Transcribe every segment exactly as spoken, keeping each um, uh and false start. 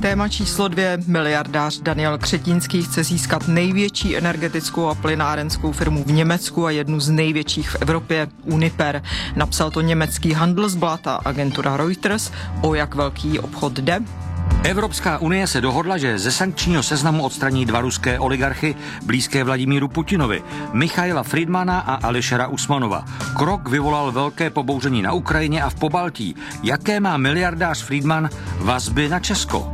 Téma číslo dvě. Miliardář Daniel Křetínský chce získat největší energetickou a plynárenskou firmu v Německu a jednu z největších v Evropě, Uniper. Napsal to německý Handelsblatt a agentura Reuters. O jak velký obchod jde? Evropská unie se dohodla, že ze sankčního seznamu odstraní dva ruské oligarchy blízké Vladimíru Putinovi, Michaila Friedmana a Ališera Usmanova. Krok vyvolal velké pobouření na Ukrajině a v Pobaltí. Jaké má miliardář Friedman vazby na Česko?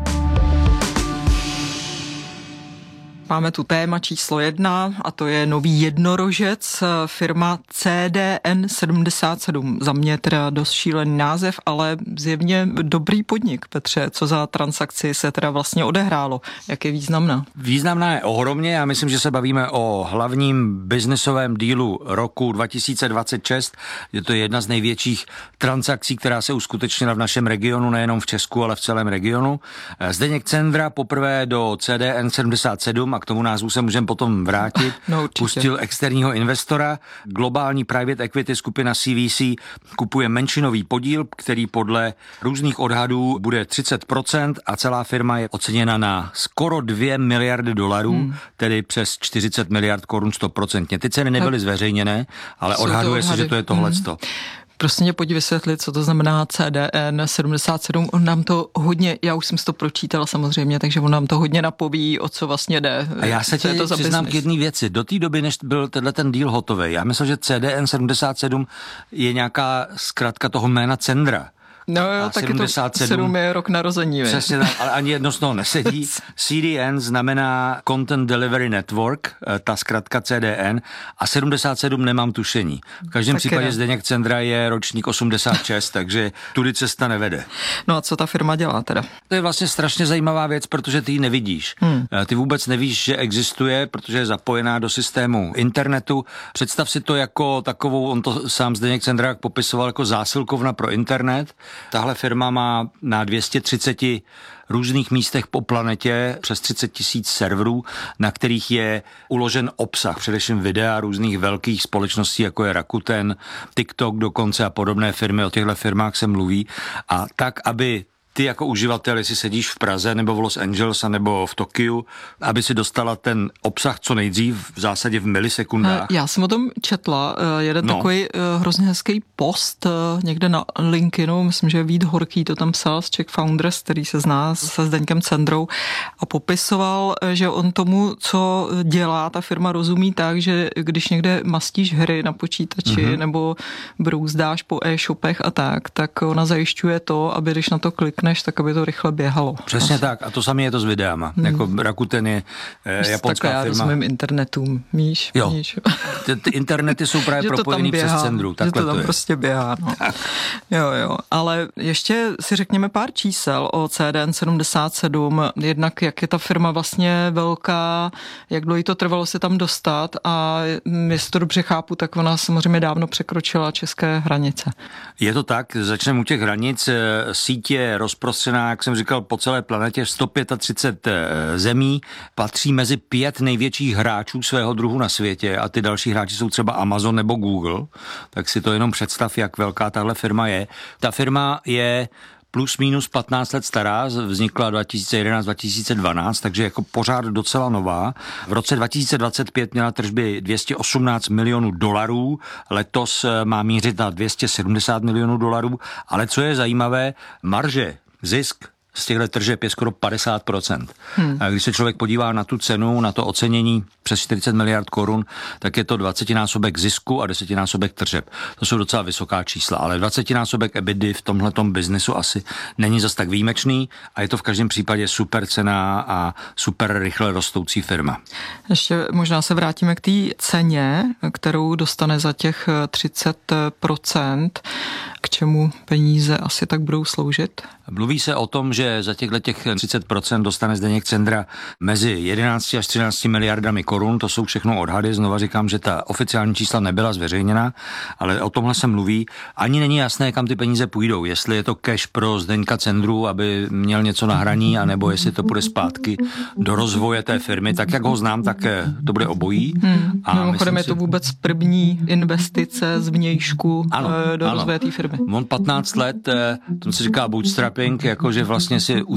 Máme tu téma číslo jedna a to je nový jednorožec, firma C D N sedmdesát sedm. Za mě teda dost šílený název, ale zjevně dobrý podnik, Petře. Co za transakci se teda vlastně odehrálo? Jak je významná? Významná je ohromně. Já myslím, že se bavíme o hlavním biznesovém dílu roku dva tisíce dvacet šest. Je to jedna z největších transakcí, která se uskutečnila v našem regionu, nejenom v Česku, ale v celém regionu. Zdeněk Cendra poprvé do C D N sedmdesát sedm, a k tomu názvu se můžeme potom vrátit, no, pustil externího investora. Globální private equity skupina C V C kupuje menšinový podíl, který podle různých odhadů bude třicet procent a celá firma je oceněna na skoro dvě miliardy dolarů, hmm. tedy přes čtyřicet miliard korun stoprocentně. Ty ceny nebyly zveřejněné, ale odhaduje se, že to je tohleto. Hmm. Prostě mě pojď vysvětlit, co to znamená C D N sedmdesát sedm. On nám to hodně, já už jsem si to pročítala samozřejmě, takže on nám to hodně napoví, o co vlastně jde. A já se ti přiznám k jedné věci. Do té doby, než byl tenhle ten deal hotový, já myslel, že C D N sedmdesát sedm je nějaká zkratka toho jména Cendra. No jo, tak sedmdesát sedm, je to sedm je rok narození. Přesně tak, ale ani jedno z toho nesedí. C D N znamená Content Delivery Network, ta zkratka C D N, a sedmdesát sedm nemám tušení. V každém tak případě Zdeněk Cendra je ročník osmdesát šest, takže tudy cesta nevede. No a co ta firma dělá teda? To je vlastně strašně zajímavá věc, protože ty ji nevidíš. Hmm. Ty vůbec nevíš, že existuje, protože je zapojená do systému internetu. Představ si to jako takovou, on to sám Zdeněk Cendra popisoval jako zásilkovna pro internet. Tahle firma má na dvě stě třicet různých místech po planetě přes třicet tisíc serverů, na kterých je uložen obsah, především videa různých velkých společností, jako je Rakuten, TikTok dokonce a podobné firmy. O těchto firmách se mluví. A tak, aby ty jako uživatel, jestli sedíš v Praze nebo v Los Angeles nebo v Tokiu, aby si dostala ten obsah co nejdřív, v zásadě v milisekundách. Já jsem o tom četla, jeden no. takový hrozně hezký post někde na LinkedInu, myslím, že Vít Horký to tam psal z Czech Founders, který se zná se Zdeňkem Cendrou, a popisoval, že on tomu, co dělá, ta firma rozumí tak, že když někde mastíš hry na počítači mm-hmm. nebo brouzdáš po e-shopech a tak, tak ona zajišťuje to, aby když na to klikne, tak aby to rychle běhalo. Přesně Asi. tak. A to samé je to s videama. Hmm. Jako Rakuten je e, japonská já firma. Já rozumím internetům, míš? Jo. míš. Ty, ty internety jsou právě propojený přes Cendru. Takhle že to tam to je. prostě běhá. No. jo, jo. Ale ještě si řekněme pár čísel o C D N sedmdesát sedm. Jednak, jak je ta firma vlastně velká, jak dlouho to trvalo se tam dostat, a jestli to dobře chápu, tak ona samozřejmě dávno překročila české hranice. Je to tak. Začneme u těch hranic. Sítě rozprostřená, jak jsem říkal, po celé planetě, sto třicet pět zemí, patří mezi pět největších hráčů svého druhu na světě, a ty další hráči jsou třeba Amazon nebo Google, tak si to jenom představ, jak velká tahle firma je. Ta firma je plus minus patnáct let stará, vznikla dva tisíce jedenáct dva tisíce dvanáct, takže jako pořád docela nová. V roce dva tisíce dvacet pět měla tržby dvě stě osmnáct milionů dolarů, letos má mířit na dvě stě sedmdesát milionů dolarů, ale co je zajímavé, marže, zisk z těchto tržeb je skoro padesát procent. Hmm. A když se člověk podívá na tu cenu, na to ocenění přes čtyřicet miliard korun, tak je to dvacetinásobek zisku a desetinásobek tržeb. To jsou docela vysoká čísla, ale dvacetinásobek EBITDA v tomhletom biznesu asi není zas tak výjimečný a je to v každém případě super cena a super rychle rostoucí firma. Ještě možná se vrátíme k té ceně, kterou dostane za těch třicet procent. K čemu peníze asi tak budou sloužit? Mluví se o tom, že za těchto těch třicet procent dostane Zdeněk Cendra mezi jedenáct až třináct miliardami korun, to jsou všechno odhady, znova říkám, že ta oficiální čísla nebyla zveřejněna, ale o tomhle se mluví. Ani není jasné, kam ty peníze půjdou, jestli je to cash pro Zdeňka Cendru, aby měl něco na hraní, anebo jestli to půjde zpátky do rozvoje té firmy, tak jak ho znám, tak to bude obojí. Hmm. A mimochodem je to vůbec první investice z vnějšku ano, do ano. rozvoje té firmy. On patnáct let, to se říká bootstrapping, jakože vlastně si